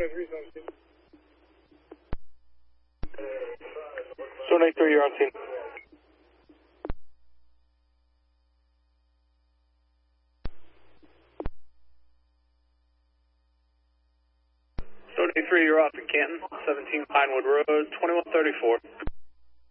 Zone 83, you're on scene. Zone 83, you're off in Canton, 17 Pinewood Road, 2134.